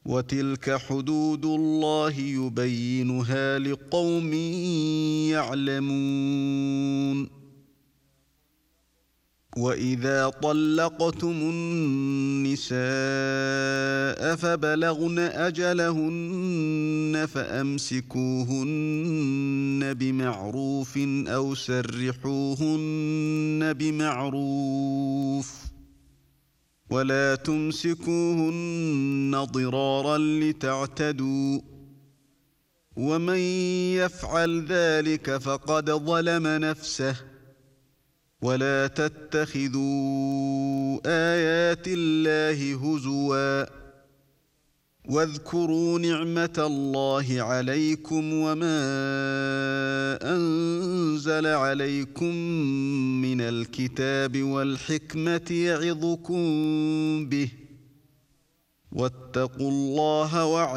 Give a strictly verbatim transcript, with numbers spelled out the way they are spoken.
وتلك حدود الله يبينها لقوم يعلمون. وإذا طلقتم النساء فبلغن أجلهن فأمسكوهن بمعروف أو سرحوهن بمعروف، ولا تمسكوهن ضرارا لتعتدوا، ومن يفعل ذلك فقد ظلم نفسه. ولا تتخذوا آيات الله هزوا، واذكروا نعمة الله عليكم وما أنزل عليكم من الكتاب والحكمة يعظكم به، واتقوا الله واعلموا